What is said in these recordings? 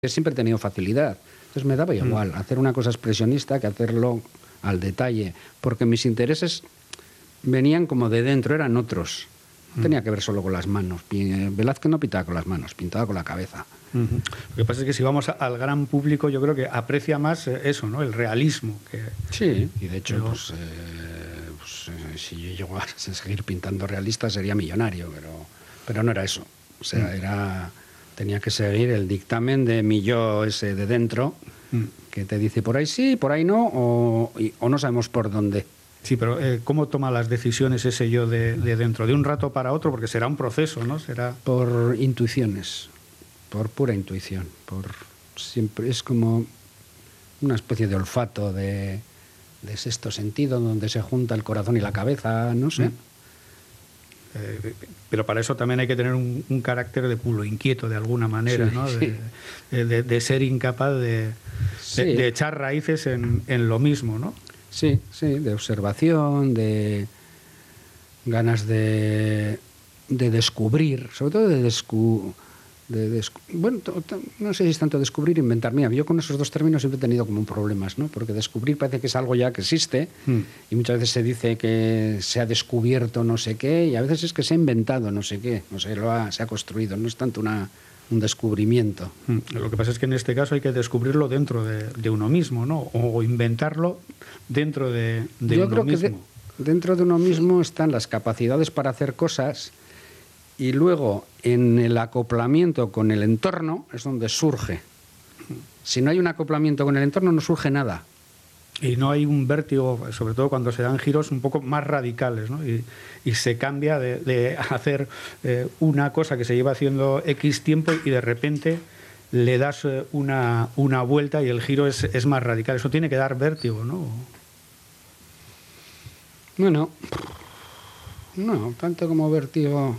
siempre he tenido facilidad. Entonces me daba igual hacer una cosa expresionista que hacerlo al detalle, porque mis intereses venían como de dentro, eran otros. No tenía que ver solo con las manos. Velázquez no pintaba con las manos, pintaba con la cabeza. Lo que pasa es que si vamos al gran público, yo creo que aprecia más eso, ¿no? El realismo. Sí, y de hecho, si yo llego a seguir pintando realista sería millonario, pero no era eso. O sea, tenía que seguir el dictamen de mi yo ese de dentro, que te dice por ahí sí, por ahí no, o no sabemos por dónde. Sí, pero ¿cómo toma las decisiones ese yo de dentro? ¿De un rato para otro? Porque será un proceso, ¿no? Será... Por intuiciones, por pura intuición. Siempre es como una especie de olfato, de sexto sentido, donde se junta el corazón y la cabeza, no sé. Pero para eso también hay que tener un carácter de culo inquieto, de alguna manera, sí, ¿no? Sí. De ser incapaz de echar raíces en lo mismo, ¿no? Sí, de observación, de ganas de descubrir, sobre todo bueno, no sé si es tanto descubrir, inventar. Mira, yo con esos dos términos siempre he tenido como un problemas, ¿no? Porque descubrir parece que es algo ya que existe y muchas veces se dice que se ha descubierto no sé qué y a veces es que se ha inventado no sé qué, se ha construido, no es tanto un descubrimiento. Lo que pasa es que en este caso hay que descubrirlo dentro de uno mismo, ¿no? O inventarlo dentro de yo uno creo mismo. Que dentro de uno mismo están las capacidades para hacer cosas y luego en el acoplamiento con el entorno es donde surge. Si no hay un acoplamiento con el entorno no surge nada. Y no hay un vértigo, sobre todo cuando se dan giros un poco más radicales, ¿no? Y se cambia de hacer una cosa que se lleva haciendo X tiempo y de repente le das una vuelta y el giro es más radical. Eso tiene que dar vértigo, ¿no? Bueno, no, tanto como vértigo...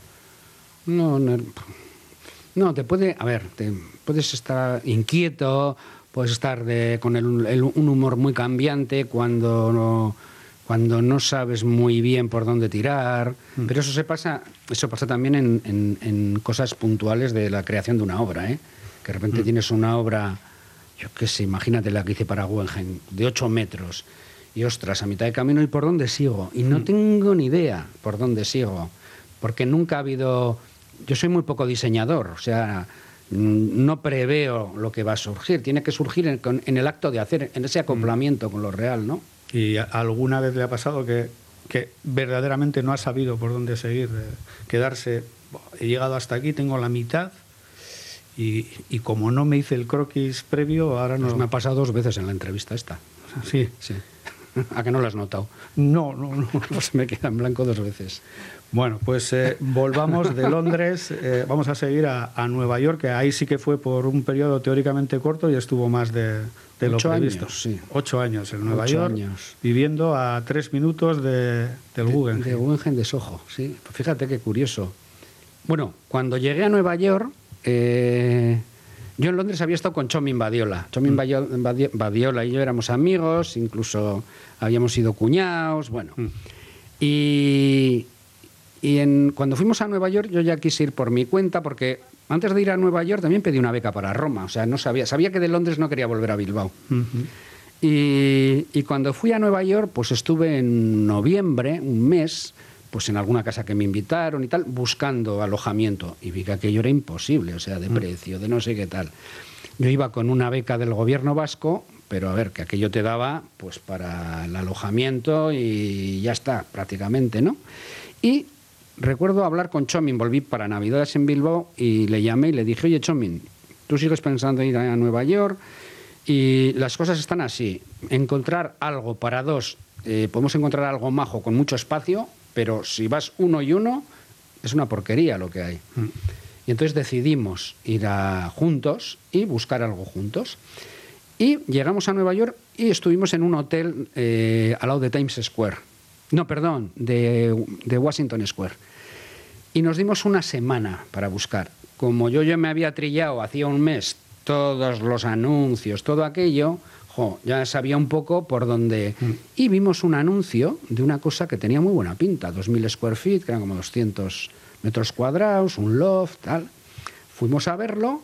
No, te puedes estar inquieto, puedes estar con un humor muy cambiante cuando no sabes muy bien por dónde tirar, pero eso pasa también en cosas puntuales de la creación de una obra, ¿eh? Que de repente tienes una obra, yo qué sé, imagínate la que hice para Guggenheim, de 8 metros, y ostras, a mitad de camino, ¿y por dónde sigo? Y no tengo ni idea por dónde sigo, porque nunca ha habido... Yo soy muy poco diseñador, o sea, no preveo lo que va a surgir. Tiene que surgir en el acto de hacer, en ese acoplamiento con lo real, ¿no? ¿Y alguna vez le ha pasado que verdaderamente no ha sabido por dónde seguir? Quedarse, he llegado hasta aquí, tengo la mitad y como no me hice el croquis previo, ahora no... Pues me ha pasado 2 veces en la entrevista esta. Sí. ¿A que no lo has notado? No. Pues me queda en blanco 2 veces. Bueno, pues volvamos de Londres, vamos a seguir a Nueva York, que ahí sí que fue por un periodo teóricamente corto y estuvo más de lo previsto. 8 años, sí. 8 años en Nueva 8 York, años. Viviendo a 3 minutos del Guggenheim. De Guggenheim de Soho, sí. Pues fíjate qué curioso. Bueno, cuando llegué a Nueva York, yo en Londres había estado con Chomin Badiola. Chomin Badiola y yo éramos amigos, incluso habíamos sido cuñados, bueno. Cuando fuimos a Nueva York yo ya quise ir por mi cuenta porque antes de ir a Nueva York también pedí una beca para Roma. O sea, no sabía que de Londres no quería volver a Bilbao. Y cuando fui a Nueva York, pues estuve en noviembre, un mes, pues en alguna casa que me invitaron y tal, buscando alojamiento. Y vi que aquello era imposible, o sea, de precio, de no sé qué tal. Yo iba con una beca del gobierno vasco, pero a ver, que aquello te daba pues para el alojamiento y ya está, prácticamente, ¿no? Y recuerdo hablar con Chomin, volví para Navidades en Bilbao y le llamé y le dije, oye Chomin, tú sigues pensando en ir a Nueva York y las cosas están así, encontrar algo para 2, podemos encontrar algo majo con mucho espacio, pero si vas 1 y 1 es una porquería lo que hay. Y entonces decidimos ir juntos y buscar algo juntos. Y llegamos a Nueva York y estuvimos en un hotel al lado de Times Square. No, perdón, de Washington Square. Y nos dimos una semana para buscar. Como yo me había trillado hacía un mes todos los anuncios, todo aquello, ya sabía un poco por dónde... Y vimos un anuncio de una cosa que tenía muy buena pinta, 2.000 square feet, que eran como 200 metros cuadrados, un loft, tal. Fuimos a verlo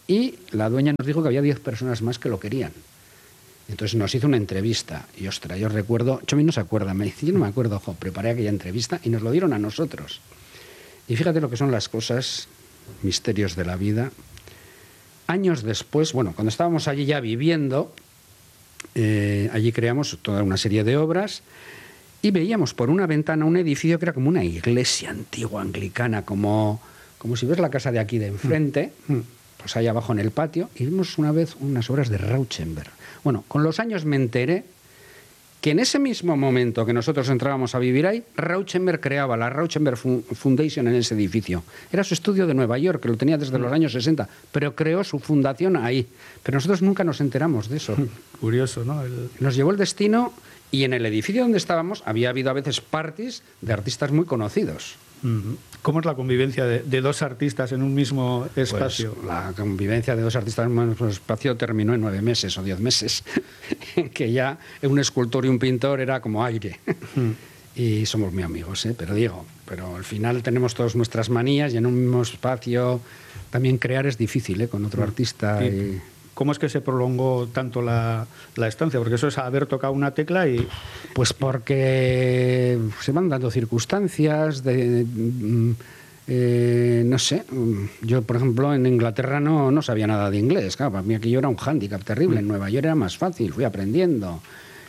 y la dueña nos dijo que había 10 personas más que lo querían. Entonces nos hizo una entrevista y, ostras, yo recuerdo, Chomi no se acuerda, me dice, yo no me acuerdo, preparé aquella entrevista y nos lo dieron a nosotros. Y fíjate lo que son las cosas, misterios de la vida. Años después, bueno, cuando estábamos allí ya viviendo, allí creamos toda una serie de obras y veíamos por una ventana un edificio que era como una iglesia antigua anglicana, como si ves la casa de aquí de enfrente, pues ahí abajo en el patio, y vimos una vez unas obras de Rauschenberg. Bueno, con los años me enteré que en ese mismo momento que nosotros entrábamos a vivir ahí, Rauschenberg creaba la Rauschenberg Foundation en ese edificio. Era su estudio de Nueva York, que lo tenía desde los años 60, pero creó su fundación ahí. Pero nosotros nunca nos enteramos de eso. Curioso, ¿no? Nos llevó el destino y en el edificio donde estábamos había habido a veces parties de artistas muy conocidos. ¿Cómo es la convivencia de dos artistas en un mismo espacio? Pues la convivencia de dos artistas en un mismo espacio terminó en 9 meses o 10 meses, que ya un escultor y un pintor era como aire. Y somos muy amigos, pero al final tenemos todas nuestras manías y en un mismo espacio también crear es difícil, con otro artista. Sí. ¿Cómo es que se prolongó tanto la estancia? Porque eso es haber tocado una tecla y... Pues porque se van dando circunstancias no sé, yo por ejemplo en Inglaterra no sabía nada de inglés, claro, para mí aquello era un hándicap terrible, en Nueva York era más fácil, fui aprendiendo,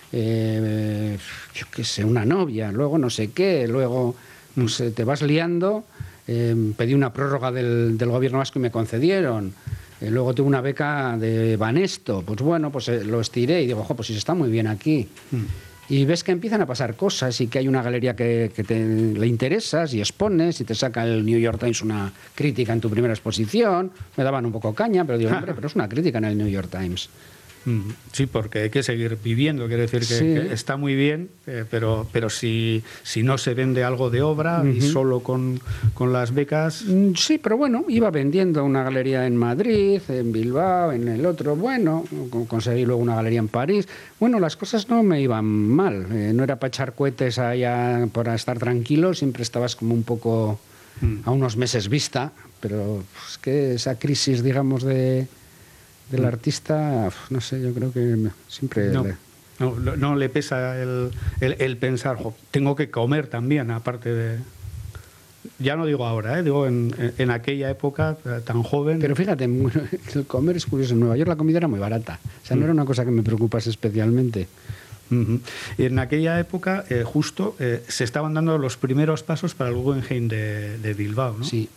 yo qué sé, una novia, luego no sé qué, luego pues, te vas liando, pedí una prórroga del gobierno vasco y me concedieron. Luego tuve una beca de Banesto, pues bueno, pues lo estiré y digo, pues si está muy bien aquí. Y ves que empiezan a pasar cosas y que hay una galería que le interesas y expones y te saca el New York Times una crítica en tu primera exposición. Me daban un poco caña, pero digo, hombre, pero es una crítica en el New York Times. Sí, porque hay que seguir viviendo, quiere decir que está muy bien, pero si no se vende algo de obra y solo con las becas... Sí, pero bueno, iba vendiendo una galería en Madrid, en Bilbao, en el otro, bueno, conseguí luego una galería en París. Bueno, las cosas no me iban mal, no era para echar cohetes allá para estar tranquilo, siempre estabas como un poco a unos meses vista, pero es que esa crisis, digamos, del artista, no sé, yo creo que siempre... No le pesa el pensar, tengo que comer también, aparte de... Ya no digo ahora, digo en aquella época tan joven. Pero fíjate, el comer es curioso. En Nueva York la comida era muy barata. O sea, no era una cosa que me preocupase especialmente. Y en aquella época, justo, se estaban dando los primeros pasos para el Guggenheim de Bilbao, ¿no? Sí.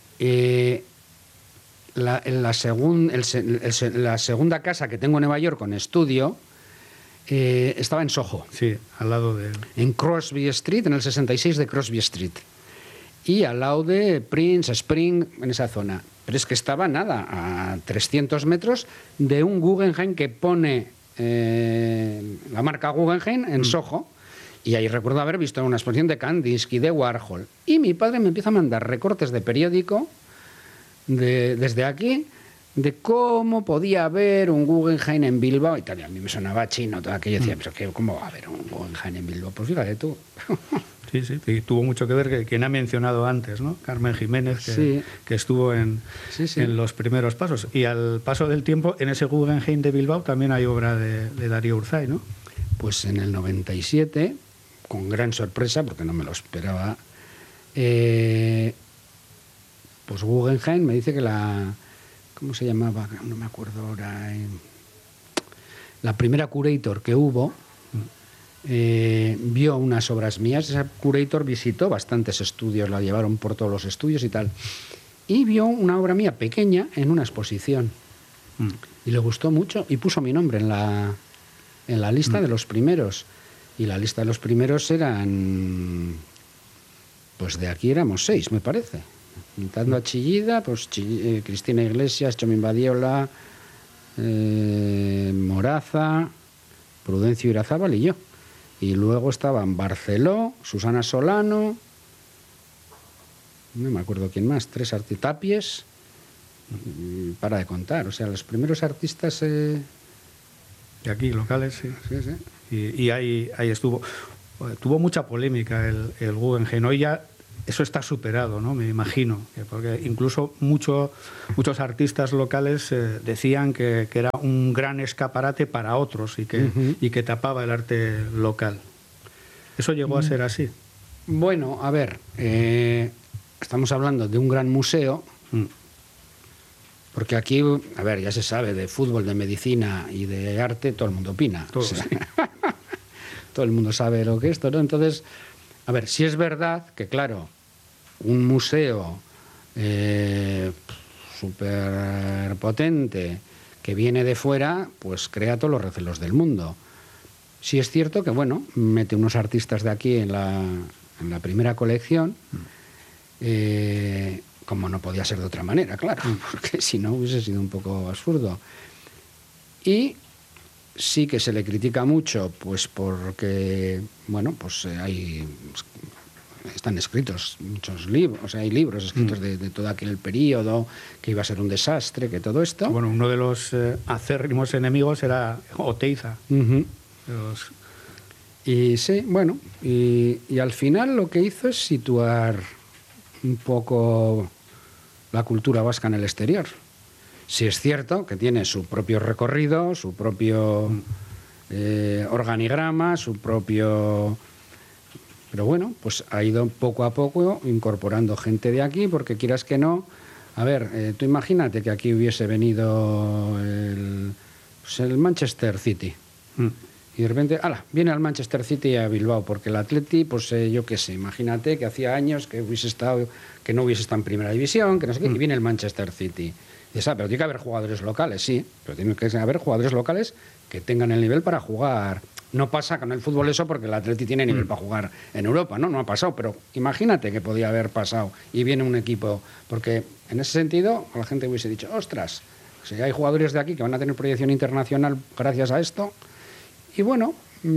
La segunda casa que tengo en Nueva York con estudio estaba en Soho. Sí, al lado de... En Crosby Street, en el 66 de Crosby Street. Y al lado de Prince, Spring, en esa zona. Pero es que estaba, a 300 metros de un Guggenheim que pone la marca Guggenheim en Soho. Y ahí recuerdo haber visto una exposición de Kandinsky, de Warhol. Y mi padre me empieza a mandar recortes de periódico desde aquí, de cómo podía haber un Guggenheim en Bilbao y tal. Y a mí me sonaba chino todo aquello. Decía, pero ¿cómo va a haber un Guggenheim en Bilbao? Pues fíjate tú. Sí, y tuvo mucho que ver que quien ha mencionado antes, ¿no? Carmen Jiménez, que estuvo en los primeros pasos. Y al paso del tiempo, en ese Guggenheim de Bilbao también hay obra de Darío Urzay, ¿no? Pues en el 97, con gran sorpresa, porque no me lo esperaba, pues Guggenheim me dice que ¿cómo se llamaba? No me acuerdo ahora. La primera curator que hubo vio unas obras mías. Esa curator visitó bastantes estudios, la llevaron por todos los estudios y tal. Y vio una obra mía pequeña en una exposición. Y le gustó mucho y puso mi nombre en la lista de los primeros. Y la lista de los primeros eran... Pues de aquí éramos 6, me parece. Pintando a Chillida, pues Cristina Iglesias, Chomin Badiola, Moraza, Prudencio Irazábal y yo. Y luego estaban Barceló, Susana Solano, no me acuerdo quién más, 3 artistas, Tapies, para de contar. O sea, los primeros artistas... De aquí, locales, sí. Y ahí estuvo. Tuvo mucha polémica el Guggenheim. Hoy ya eso está superado, ¿no? Me imagino, porque incluso muchos artistas locales decían que era un gran escaparate para otros y que tapaba el arte local. ¿Eso llegó a ser así? Bueno, a ver, estamos hablando de un gran museo, porque aquí, a ver, ya se sabe, de fútbol, de medicina y de arte, todo el mundo opina. Todo, o sea, sí. todo el mundo sabe lo que es esto, ¿no? Entonces, a ver, si es verdad que, claro, un museo súper potente que viene de fuera, pues crea todos los recelos del mundo. Sí es cierto que, bueno, mete unos artistas de aquí en la primera colección, como no podía ser de otra manera, claro, porque si no hubiese sido un poco absurdo. Y sí que se le critica mucho, pues porque, bueno, pues están escritos muchos libros, o sea, hay libros escritos de todo aquel periodo, que iba a ser un desastre, que todo esto... Bueno, uno de los acérrimos enemigos era Oteiza. Y sí, bueno, y al final lo que hizo es situar un poco la cultura vasca en el exterior. Sí es cierto que tiene su propio recorrido, su propio organigrama, su propio... Pero bueno, pues ha ido poco a poco incorporando gente de aquí, porque quieras que no... A ver, tú imagínate que aquí hubiese venido el Manchester City. Y de repente, ¡hala!, viene al Manchester City a Bilbao, porque el Atleti, pues yo qué sé, imagínate que hacía años que no hubiese estado en primera división, que no sé qué, y viene el Manchester City. Y dices, pero tiene que haber jugadores locales, sí, pero tiene que haber jugadores locales que tengan el nivel para jugar. No pasa con el fútbol eso, porque el Atleti tiene nivel para jugar en Europa, ¿no? No ha pasado, pero imagínate que podía haber pasado y viene un equipo, porque en ese sentido la gente hubiese dicho, ostras, si hay jugadores de aquí que van a tener proyección internacional gracias a esto. Y bueno,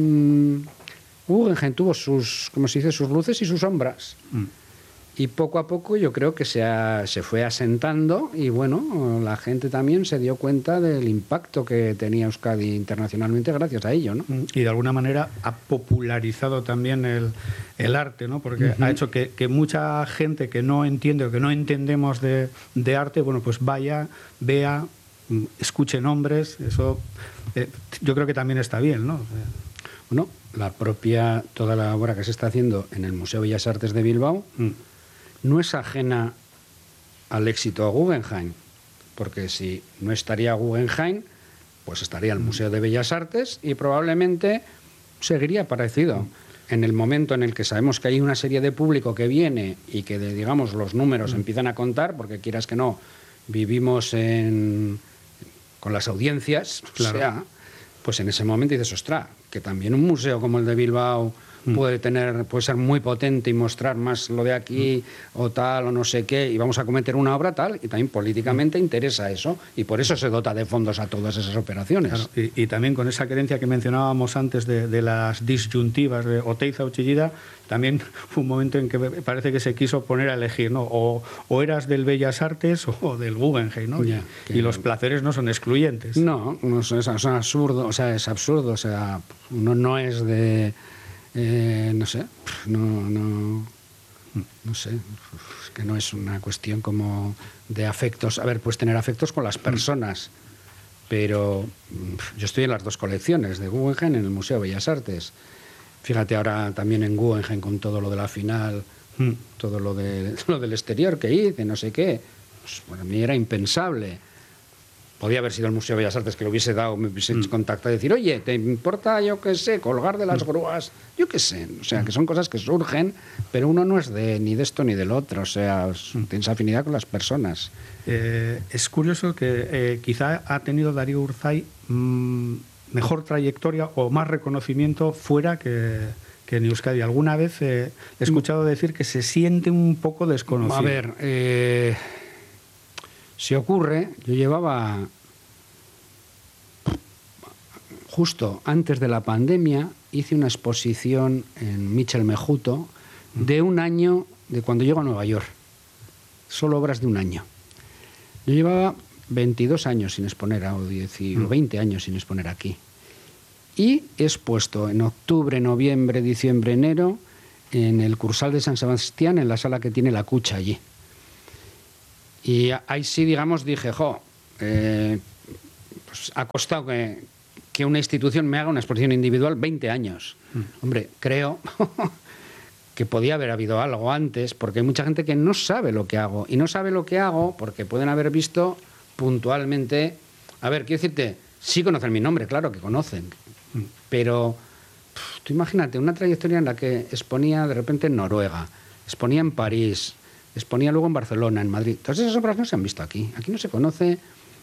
Guggenheim tuvo sus luces y sus sombras. Y poco a poco yo creo que se fue asentando y bueno, la gente también se dio cuenta del impacto que tenía Euskadi internacionalmente gracias a ello, ¿no? Y de alguna manera ha popularizado también el arte, ¿no? Porque ha hecho que mucha gente que no entiende o que no entendemos de arte, bueno, pues vaya, vea, escuche nombres, eso yo creo que también está bien, ¿no? Bueno, toda la obra que se está haciendo en el Museo Bellas Artes de Bilbao no es ajena al éxito de Guggenheim, porque si no estaría Guggenheim, pues estaría el Museo de Bellas Artes y probablemente seguiría parecido. En el momento en el que sabemos que hay una serie de público que viene y que, digamos, los números empiezan a contar, porque quieras que no, vivimos con las audiencias, claro. O sea, pues en ese momento dices, ostras, que también un museo como el de Bilbao puede ser muy potente y mostrar más lo de aquí o tal o no sé qué, y vamos a cometer una obra tal, y también políticamente interesa eso, y por eso se dota de fondos a todas esas operaciones. Claro, y también con esa creencia que mencionábamos antes de las disyuntivas de Oteiza o Chillida, también fue un momento en que parece que se quiso poner a elegir, ¿no? O eras del Bellas Artes o del Guggenheim, ¿no? Ya, y los placeres no son excluyentes. No, es absurdo, o sea, es absurdo, o sea, uno no es de... no sé, no sé, es que no es una cuestión como de afectos. A ver, puedes tener afectos con las personas, pero yo estoy en las dos colecciones, de Guggenheim en el Museo de Bellas Artes. Fíjate ahora también en Guggenheim con todo lo de la final, todo lo del exterior que hice, no sé qué. Pues para mí era impensable. Podía haber sido el Museo de Bellas Artes que lo hubiese dado, me hubiese contactado y decir, oye, ¿te importa, yo qué sé, colgar de las grúas? Yo qué sé, o sea, que son cosas que surgen, pero uno no es ni de esto ni del otro, o sea, tienes afinidad con las personas. Es curioso que quizá ha tenido Darío Urzay mejor trayectoria o más reconocimiento fuera que en Euskadi. Alguna vez he escuchado decir que se siente un poco desconocido. A ver, si ocurre, yo llevaba justo antes de la pandemia, hice una exposición en Michel Mejuto de un año de cuando llego a Nueva York. Solo obras de un año. Yo llevaba 22 años sin exponer, o 20 años sin exponer aquí. Y he expuesto en octubre, noviembre, diciembre, enero en el Cursal de San Sebastián, en la sala que tiene la Cucha allí. Y ahí sí, digamos, dije, pues ha costado que una institución me haga una exposición individual 20 años. Hombre, creo que podía haber habido algo antes, porque hay mucha gente que no sabe lo que hago. Y no sabe lo que hago porque pueden haber visto puntualmente... A ver, quiero decirte, sí conocen mi nombre, claro que conocen. Pero tú imagínate una trayectoria en la que exponía de repente en Noruega, exponía en París, exponía luego en Barcelona, en Madrid. Todas esas obras no se han visto aquí. Aquí no se conoce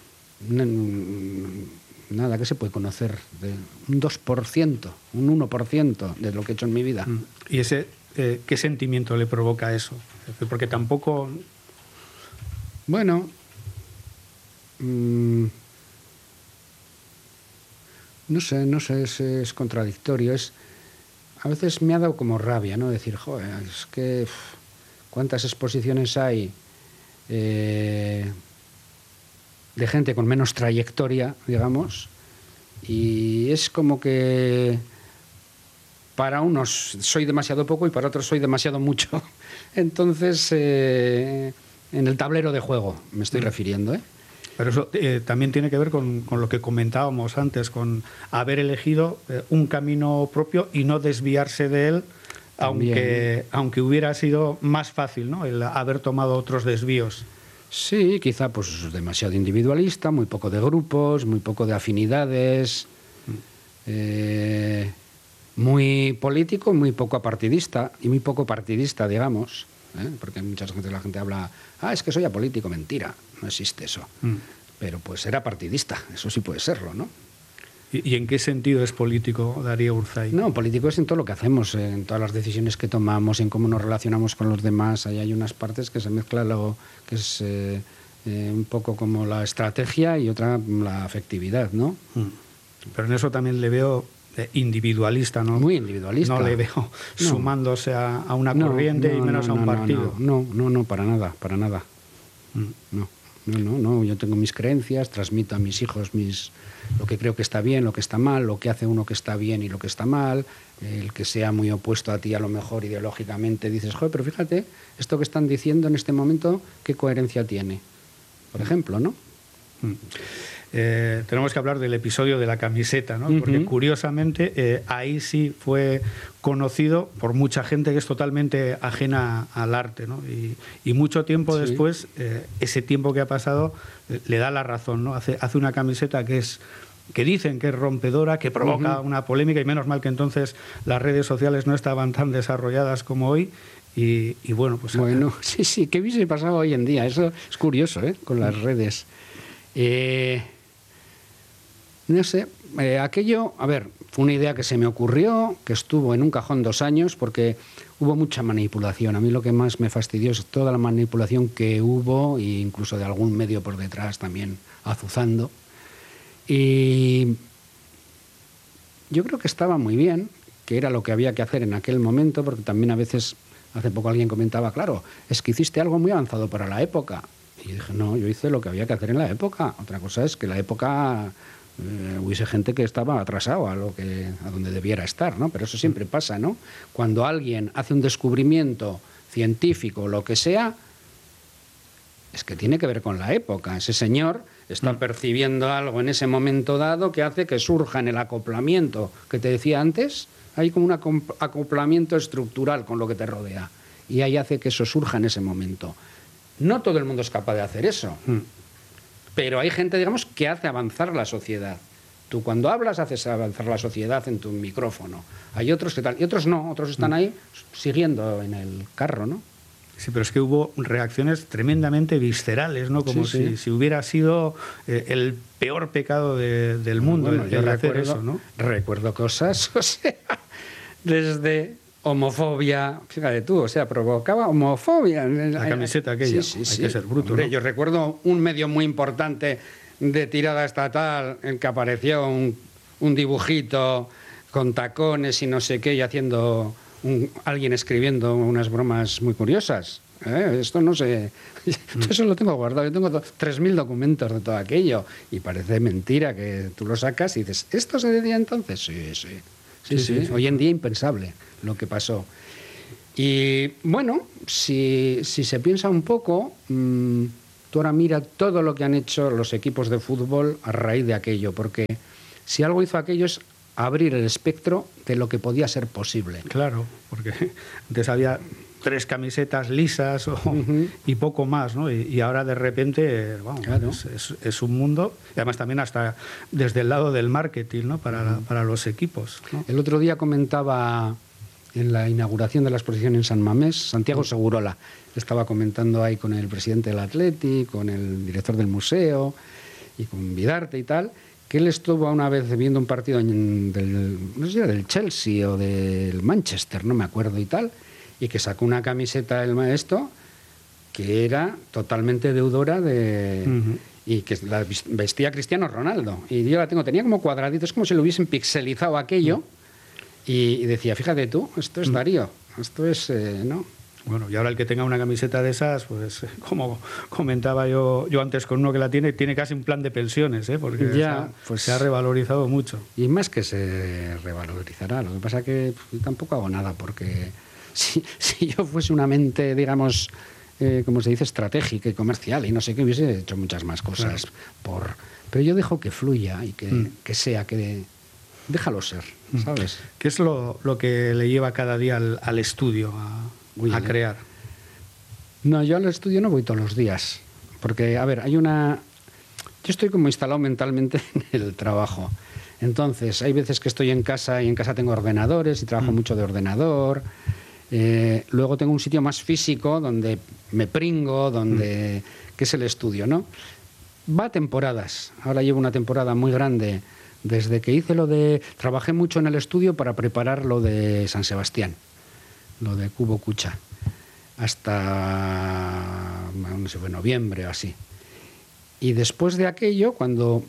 nada. ¿Qué se puede conocer? De un 2%, un 1% de lo que he hecho en mi vida. ¿Y ese qué sentimiento le provoca eso? Porque tampoco... Bueno... no sé, es contradictorio. A veces me ha dado como rabia, ¿no? Decir, joder, es que cuántas exposiciones hay de gente con menos trayectoria, digamos, y es como que para unos soy demasiado poco y para otros soy demasiado mucho. Entonces, en el tablero de juego me estoy refiriendo, ¿eh? Pero eso también tiene que ver con lo que comentábamos antes, con haber elegido un camino propio y no desviarse de él, aunque hubiera sido más fácil, ¿no?, el haber tomado otros desvíos. Sí, quizá pues demasiado individualista, muy poco de grupos, muy poco de afinidades, muy político, muy poco apartidista y muy poco partidista, digamos. Porque muchas veces la gente habla, es que soy apolítico, mentira, no existe eso. Pero pues era partidista, eso sí puede serlo, ¿no? ¿Y en qué sentido es político Darío Urzay? No, político es en todo lo que hacemos, en todas las decisiones que tomamos, en cómo nos relacionamos con los demás. Ahí hay unas partes que se mezcla lo que es un poco como la estrategia y otra la afectividad, ¿no? Pero en eso también le veo individualista, ¿no? Muy individualista. No le veo sumándose a una corriente y menos a un partido. No, para nada. No, yo tengo mis creencias, transmito a mis hijos lo que creo que está bien, lo que está mal, lo que hace uno que está bien y lo que está mal. El que sea muy opuesto a ti, a lo mejor ideológicamente dices, joder, pero fíjate, esto que están diciendo en este momento, ¿qué coherencia tiene? Por ejemplo, ¿no? Tenemos que hablar del episodio de la camiseta, ¿no? Porque curiosamente ahí sí fue conocido por mucha gente que es totalmente ajena al arte, ¿no? Y mucho tiempo después, ese tiempo que ha pasado le da la razón, ¿no? Hace una camiseta que dicen que es rompedora, que provoca una polémica, y menos mal que entonces las redes sociales no estaban tan desarrolladas como hoy. Y bueno, pues... Bueno, sí, ¿qué hubiese pasado hoy en día? Eso es curioso, con las redes. No sé, aquello, a ver, fue una idea que se me ocurrió, que estuvo en un cajón 2 años, porque hubo mucha manipulación. A mí lo que más me fastidió es toda la manipulación que hubo, e incluso de algún medio por detrás también azuzando. Y yo creo que estaba muy bien, que era lo que había que hacer en aquel momento, porque también a veces, hace poco alguien comentaba, claro, es que hiciste algo muy avanzado para la época. Y yo dije, no, yo hice lo que había que hacer en la época. Otra cosa es que la época... hubiese gente que estaba atrasado a donde debiera estar, ¿no? Pero eso siempre pasa, ¿no? Cuando alguien hace un descubrimiento científico o lo que sea, es que tiene que ver con la época. Ese señor está percibiendo algo en ese momento dado que hace que surja en el acoplamiento que te decía antes. Hay como un acoplamiento estructural con lo que te rodea y ahí hace que eso surja en ese momento. No todo el mundo es capaz de hacer eso. Pero hay gente, digamos, que hace avanzar la sociedad. Tú cuando hablas haces avanzar la sociedad en tu micrófono. Hay otros que tal, y otros no, otros están ahí siguiendo en el carro, ¿no? Sí, pero es que hubo reacciones tremendamente viscerales, ¿no? Como si hubiera sido el peor pecado del mundo. Bueno, yo recuerdo, ¿no? Recuerdo cosas, o sea, desde... homofobia, fíjate tú, o sea, provocaba homofobia. La camiseta aquella, hay que ser bruto. Hombre, ¿no? Yo recuerdo un medio muy importante de tirada estatal en que apareció un dibujito con tacones y no sé qué, y haciendo alguien escribiendo unas bromas muy curiosas. Esto no sé, eso lo tengo guardado, yo tengo 3.000 documentos de todo aquello, y parece mentira que tú lo sacas y dices, ¿esto se decía entonces? Sí. Hoy en día impensable lo que pasó. Y bueno, si se piensa un poco, tú ahora mira todo lo que han hecho los equipos de fútbol a raíz de aquello, porque si algo hizo aquello es abrir el espectro de lo que podía ser posible. Claro, porque antes había 3 camisetas lisas y poco más, ¿no? Y ahora de repente, vamos, claro, es un mundo, y además también hasta desde el lado del marketing, ¿no? Para los equipos, ¿no? El otro día comentaba en la inauguración de la exposición en San Mamés, Santiago Segurola, estaba comentando ahí con el presidente del Athletic, con el director del museo y con Vidarte y tal, que él estuvo una vez viendo un partido no sé, del Chelsea o del Manchester, no me acuerdo y tal, y que sacó una camiseta del maestro que era totalmente deudora de... Y que la vestía Cristiano Ronaldo. Y yo la tenía como cuadraditos, como si lo hubiesen pixelizado aquello. Y decía, fíjate tú, esto es Darío, esto es... ¿no? Bueno, y ahora el que tenga una camiseta de esas, pues como comentaba yo antes con uno que la tiene casi un plan de pensiones, porque ya, se ha revalorizado mucho. Y más que se revalorizará, lo que pasa es que tampoco hago nada, porque si yo fuese una mente, digamos, como se dice, estratégica y comercial y no sé qué, hubiese hecho muchas más cosas. Claro. Pero yo dejo que fluya y que sea, que déjalo ser, ¿sabes? ¿Qué es lo que le lleva cada día al estudio, a crear? No, yo al estudio no voy todos los días, porque, a ver, yo estoy como instalado mentalmente en el trabajo. Entonces, hay veces que estoy en casa y en casa tengo ordenadores y trabajo mucho de ordenador. Luego tengo un sitio más físico donde me pringo, que es el estudio, ¿no? Va a temporadas. Ahora llevo una temporada muy grande desde que trabajé mucho en el estudio para preparar lo de San Sebastián, lo de Cubo Cucha, hasta, no sé, fue noviembre o así. Y después de aquello, cuando,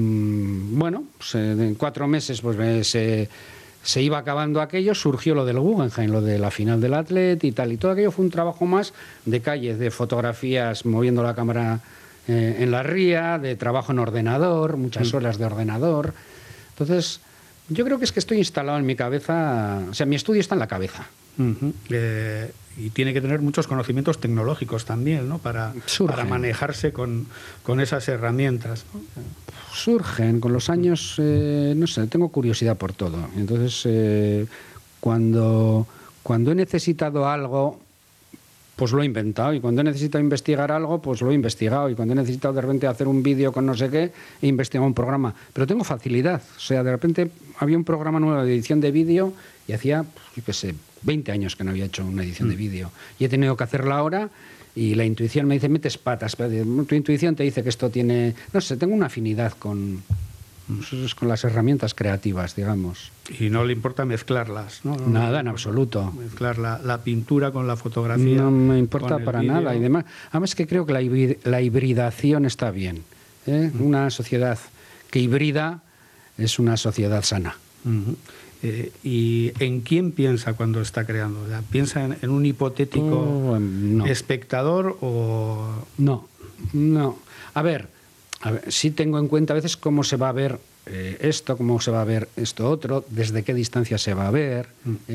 en 4 meses pues se iba acabando aquello, surgió lo del Guggenheim, lo de la final del Athletic y tal. Y todo aquello fue un trabajo más de calle, de fotografías moviendo la cámara en la ría, de trabajo en ordenador, muchas horas de ordenador. Entonces, yo creo que es que estoy instalado en mi cabeza, o sea, mi estudio está en la cabeza. Y tiene que tener muchos conocimientos tecnológicos también, ¿no? Para manejarse con esas herramientas, ¿no? Surgen con los años, no sé, tengo curiosidad por todo. Entonces, cuando he necesitado algo, pues lo he inventado. Y cuando he necesitado investigar algo, pues lo he investigado. Y cuando he necesitado de repente hacer un vídeo con no sé qué, he investigado un programa. Pero tengo facilidad. O sea, de repente había un programa nuevo de edición de vídeo y hacía, yo qué sé, 20 años que no había hecho una edición de vídeo. Y he tenido que hacerla ahora y la intuición me dice, metes patas. Tu intuición te dice que esto tiene... No sé, tengo una afinidad con las herramientas creativas, digamos. Y no le importa mezclarlas, ¿no? Nada, en absoluto. Mezclar la pintura con la fotografía. No me importa para vídeo. nada. Y demás. Además que creo que la hibridación está bien. Una sociedad que hibrida es una sociedad sana. ¿Y en quién piensa cuando está creando? ¿Piensa en un hipotético espectador o...? No. A ver, sí tengo en cuenta a veces cómo se va a ver esto, cómo se va a ver esto otro, desde qué distancia se va a ver.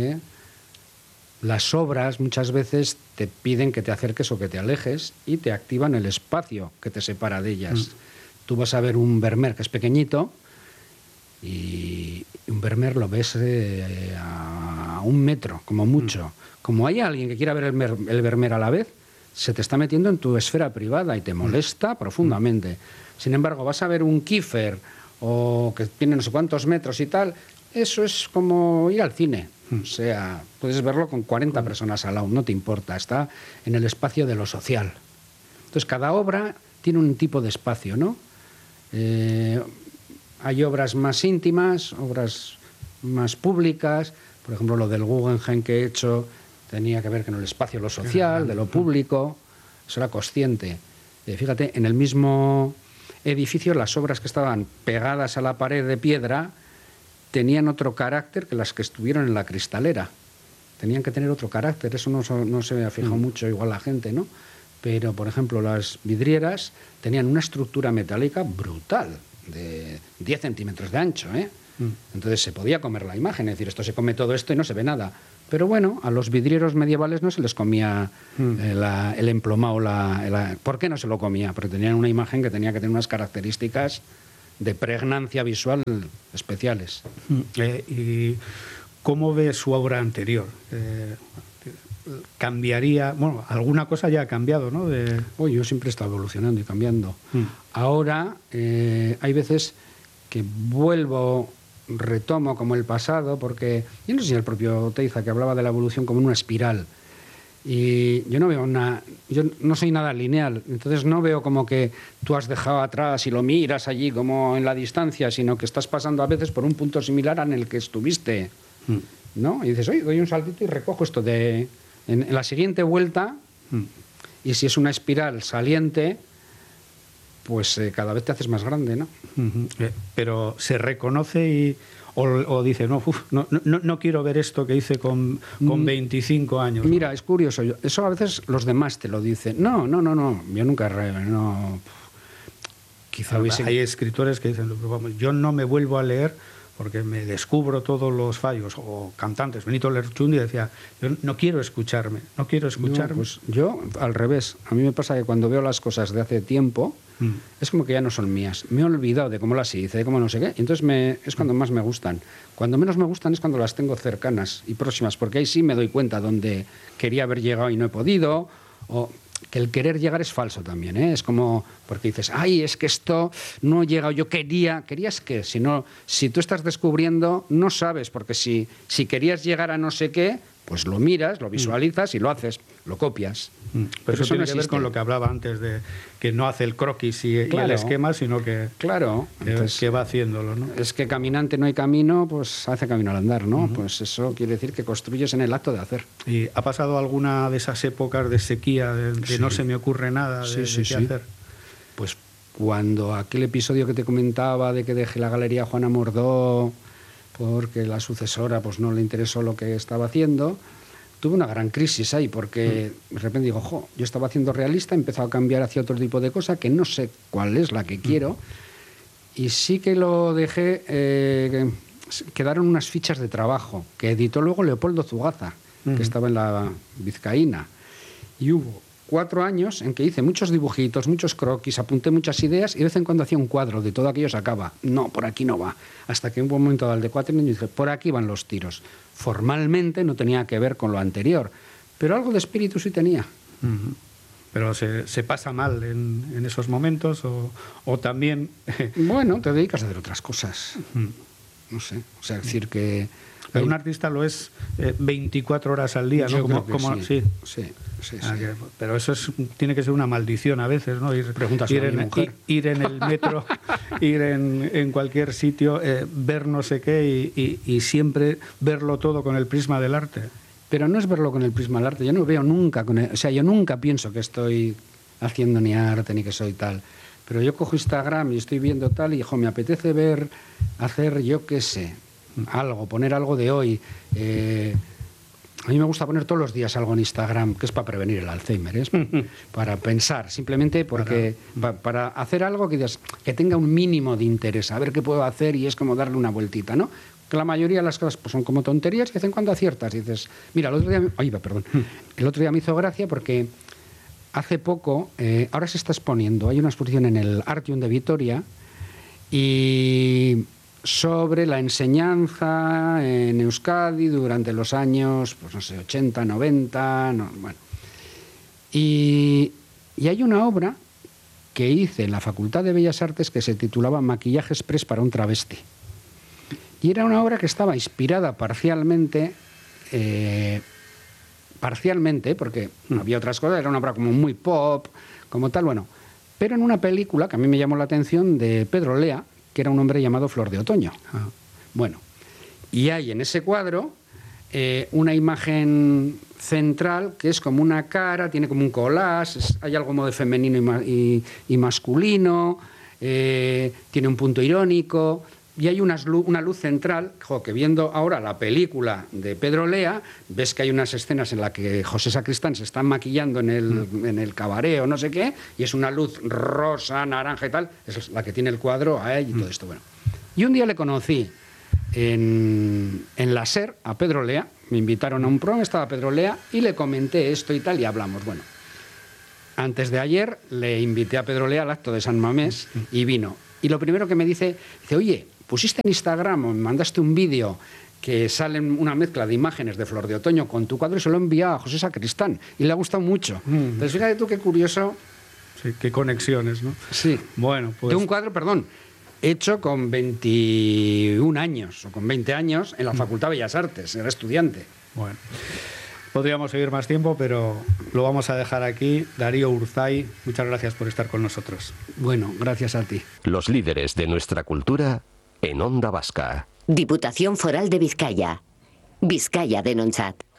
Las obras muchas veces te piden que te acerques o que te alejes y te activan el espacio que te separa de ellas. Tú vas a ver un Vermeer que es pequeñito y un Vermeer lo ves a 1 metro, como mucho. Como hay alguien que quiera ver el Vermeer a la vez, se te está metiendo en tu esfera privada y te molesta profundamente. Sin embargo, vas a ver un Kiefer o que tiene no sé cuántos metros y tal, eso es como ir al cine. O sea, puedes verlo con 40 personas al lado, no te importa, está en el espacio de lo social. Entonces, cada obra tiene un tipo de espacio, ¿no? Hay obras más íntimas, obras más públicas. Por ejemplo, lo del Guggenheim que he hecho tenía que ver con el espacio de lo social, de lo público. Eso era consciente. Fíjate, en el mismo edificio las obras que estaban pegadas a la pared de piedra tenían otro carácter que las que estuvieron en la cristalera. Tenían que tener otro carácter. Eso no se ha fijado mucho igual la gente, ¿no? Pero, por ejemplo, las vidrieras tenían una estructura metálica brutal, de 10 centímetros de ancho, Entonces se podía comer la imagen, es decir, esto se come todo esto y no se ve nada. Pero bueno, a los vidrieros medievales no se les comía el emplomado. ¿Por qué no se lo comía? Porque tenían una imagen que tenía que tener unas características de pregnancia visual especiales. ¿Y cómo ve su obra anterior? ¿Cambiaría? Bueno, alguna cosa ya ha cambiado, ¿no? Yo siempre he estado evolucionando y cambiando. Ahora hay veces que retomo como el pasado, porque yo no sé si el propio Oteiza, que hablaba de la evolución como en una espiral, y yo no soy nada lineal, entonces no veo como que tú has dejado atrás y lo miras allí como en la distancia, sino que estás pasando a veces por un punto similar en el que estuviste, ¿no? Y dices, oye, doy un saltito y recojo esto en la siguiente vuelta, y si es una espiral saliente, pues cada vez te haces más grande, ¿no? Pero se reconoce o dice, no quiero ver esto que hice con 25 años. Mira, ¿no? Es curioso. Eso a veces los demás te lo dicen. No. Yo nunca... Quizá hubiese... Hay escritores que dicen, yo no me vuelvo a leer porque me descubro todos los fallos. O cantantes. Benito Lerchundi decía, yo no quiero escucharme. No, pues yo, al revés. A mí me pasa que cuando veo las cosas de hace tiempo... es como que ya no son mías. Me he olvidado de cómo las hice, de cómo no sé qué. Entonces es cuando más me gustan. Cuando menos me gustan es cuando las tengo cercanas y próximas, porque ahí sí me doy cuenta donde quería haber llegado y no he podido, o que el querer llegar es falso también, ¿eh? Es como, porque dices, es que esto no he llegado, yo ¿querías qué? Si tú estás descubriendo, no sabes, porque si querías llegar a no sé qué, pues lo miras, lo visualizas y lo haces, lo copias. Pero eso tiene que ver con lo que hablaba antes de que no hace el croquis y el esquema, sino que, que va haciéndolo, ¿no? Es que caminante no hay camino, pues hace camino al andar, ¿no? Pues eso quiere decir que construyes en el acto de hacer. ¿Y ha pasado alguna de esas épocas de sequía, de no se me ocurre nada de qué hacer? Pues cuando aquel episodio que te comentaba de que dejé la Galería Juana Mordó porque la sucesora pues no le interesó lo que estaba haciendo, tuve una gran crisis ahí, porque de repente digo, yo estaba haciendo realista, he empezado a cambiar hacia otro tipo de cosa, que no sé cuál es la que quiero, y sí que lo dejé, quedaron unas fichas de trabajo, que editó luego Leopoldo Zugaza, que estaba en la Vizcaína, y hubo 4 años en que hice muchos dibujitos, muchos croquis, apunté muchas ideas y de vez en cuando hacía un cuadro, de todo aquello sacaba. No, por aquí no va. Hasta que en un momento dado, al de 4 años, dije, por aquí van los tiros. Formalmente no tenía que ver con lo anterior, pero algo de espíritu sí tenía. Pero se pasa mal en esos momentos o también... Bueno, te dedicas a hacer otras cosas. No sé, o sea, decir que... Pero un artista lo es 24 horas al día, ¿no? Yo creo que sí. Pero eso tiene que ser una maldición a veces, ¿no? Ir en el metro, ir en cualquier sitio, ver no sé qué y siempre verlo todo con el prisma del arte. Pero no es verlo con el prisma del arte. Yo no veo nunca yo nunca pienso que estoy haciendo ni arte ni que soy tal. Pero yo cojo Instagram y estoy viendo tal y me apetece hacer yo qué sé, algo, poner algo de hoy. A mí me gusta poner todos los días algo en Instagram, que es para prevenir el Alzheimer, es para pensar, simplemente porque para hacer algo que tenga un mínimo de interés, a ver qué puedo hacer, y es como darle una vueltita, ¿no? Que la mayoría de las cosas pues, son como tonterías y de vez en cuando aciertas. Y dices, mira, el otro día me hizo gracia porque hace poco, ahora se está exponiendo, hay una exposición en el Artium de Vitoria y sobre la enseñanza en Euskadi durante los años, pues no sé, 80, 90, bueno. Y hay una obra que hice en la Facultad de Bellas Artes que se titulaba Maquillaje Express para un travesti. Y era una obra que estaba inspirada parcialmente, porque había otras cosas, era una obra como muy pop, como tal, bueno, pero en una película que a mí me llamó la atención de Pedro Lea, que era un hombre llamado Flor de Otoño. Bueno, y hay en ese cuadro una imagen central que es como una cara, tiene como un collage, hay algo como de femenino y masculino, tiene un punto irónico, y hay una luz central, que viendo ahora la película de Pedro Lea, ves que hay unas escenas en las que José Sacristán se está maquillando en el cabaret o no sé qué, y es una luz rosa, naranja y tal, es la que tiene el cuadro a él y todo esto. Bueno. Y un día le conocí en la SER a Pedro Lea. Me invitaron a un programa, estaba Pedro Lea, y le comenté esto y tal, y hablamos. Bueno, antes de ayer le invité a Pedro Lea al acto de San Mamés y vino. Y lo primero que me dice, oye, pusiste en Instagram o me mandaste un vídeo que sale una mezcla de imágenes de Flor de Otoño con tu cuadro, y se lo he enviado a José Sacristán y le ha gustado mucho. Entonces fíjate tú qué curioso. Sí, qué conexiones, ¿no? Sí. Bueno, pues... De un cuadro, perdón, hecho con 21 años o con 20 años en la Facultad de Bellas Artes, era estudiante. Bueno, podríamos seguir más tiempo, pero lo vamos a dejar aquí. Darío Urzay, muchas gracias por estar con nosotros. Bueno, gracias a ti. Los líderes de nuestra cultura en Onda Vasca. Diputación Foral de Vizcaya. Vizcaya Denontzat.